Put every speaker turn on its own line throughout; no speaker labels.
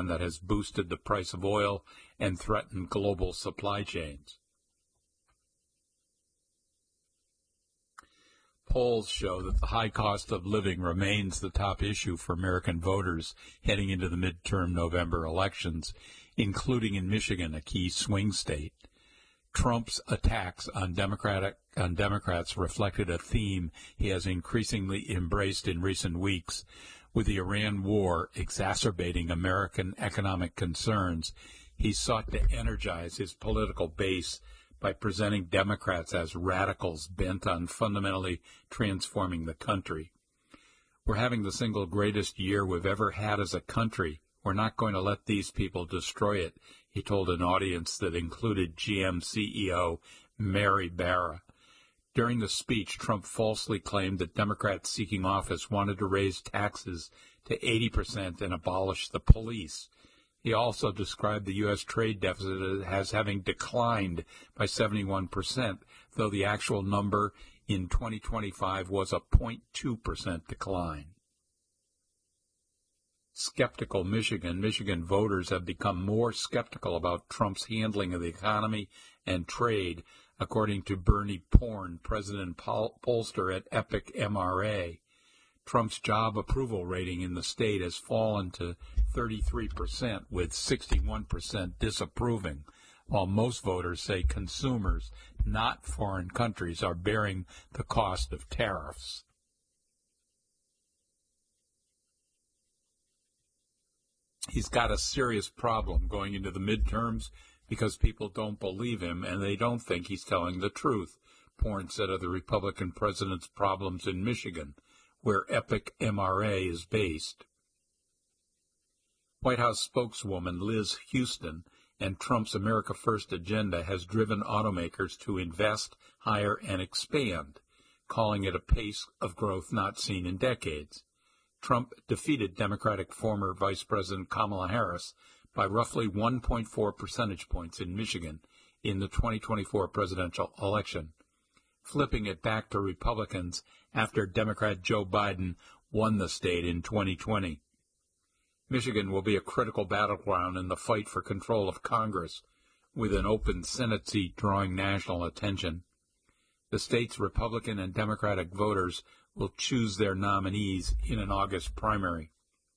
that has boosted the price of oil and threatened global supply chains. Polls show that the high cost of living remains the top issue for American voters heading into the midterm November elections, including in Michigan, a key swing state. Trump's attacks on Democrats reflected a theme he has increasingly embraced in recent weeks. With the Iran war exacerbating American economic concerns, he sought to energize his political base by presenting Democrats as radicals bent on fundamentally transforming the country. We're having the single greatest year we've ever had as a country. We're not going to let these people destroy it, he told an audience that included GM CEO Mary Barra. During the speech, Trump falsely claimed that Democrats seeking office wanted to raise taxes to 80% and abolish the police. He also described the U.S. trade deficit as having declined by 71%, though the actual number in 2025 was a 0.2% decline. Skeptical Michigan voters have become more skeptical about Trump's handling of the economy and trade, according to Bernie Porn, president pollster at Epic MRA. Trump's job approval rating in the state has fallen to 33%, with 61% disapproving, while most voters say consumers, not foreign countries, are bearing the cost of tariffs. He's got a serious problem going into the midterms because people don't believe him and they don't think he's telling the truth, Porn said of the Republican president's problems in Michigan, where Epic MRA is based. White House spokeswoman Liz Houston and Trump's America First agenda has driven automakers to invest, hire, and expand, calling it a pace of growth not seen in decades. Trump defeated Democratic former Vice President Kamala Harris by roughly 1.4 percentage points in Michigan in the 2024 presidential election, flipping it back to Republicans after Democrat Joe Biden won the state in 2020. Michigan will be a critical battleground in the fight for control of Congress, with an open Senate seat drawing national attention. The state's Republican and Democratic voters will choose their nominees in an August primary.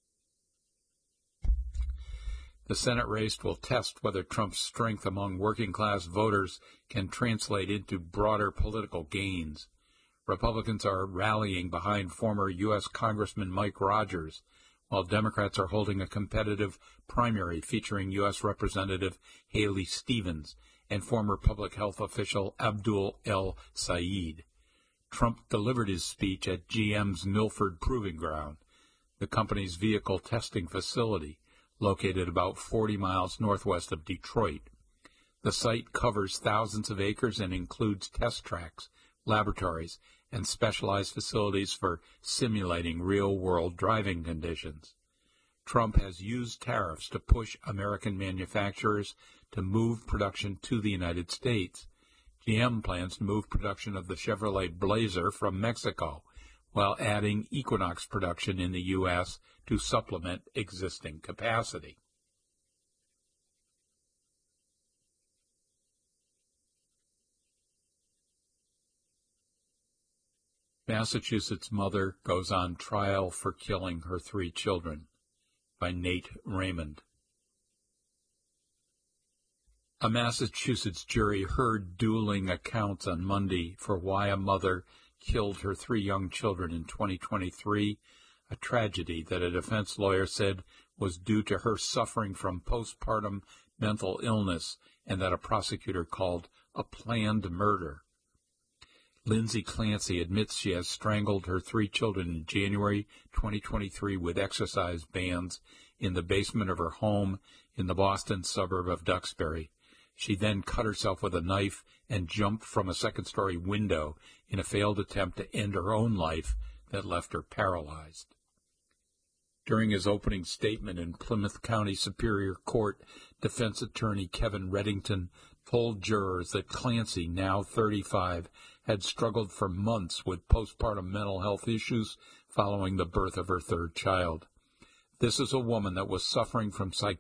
The Senate race will test whether Trump's strength among working-class voters can translate into broader political gains. Republicans are rallying behind former U.S. Congressman Mike Rogers, while Democrats are holding a competitive primary featuring U.S. Representative Haley Stevens and former public health official Abdul El Sayed. Trump delivered his speech at GM's Milford Proving Ground, the company's vehicle testing facility, located about 40 miles northwest of Detroit. The site covers thousands of acres and includes test tracks, laboratories, and specialized facilities for simulating real-world driving conditions. Trump has used tariffs to push American manufacturers to move production to the United States. GM plans to move production of the Chevrolet Blazer from Mexico, while adding Equinox production in the U.S. to supplement existing capacity. Massachusetts mother goes on trial for killing her 3 children, by Nate Raymond. A Massachusetts jury heard dueling accounts on Monday for why a mother killed her 3 young children in 2023, a tragedy that a defense lawyer said was due to her suffering from postpartum mental illness and that a prosecutor called a planned murder. Lindsay Clancy admits she has strangled her 3 children in January 2023 with exercise bands in the basement of her home in the Boston suburb of Duxbury. She then cut herself with a knife and jumped from a second-story window in a failed attempt to end her own life that left her paralyzed. During his opening statement in Plymouth County Superior Court, defense attorney Kevin Reddington told jurors that Clancy, now 35, had struggled for months with postpartum mental health issues following the birth of her 3rd child. This is a woman that was suffering from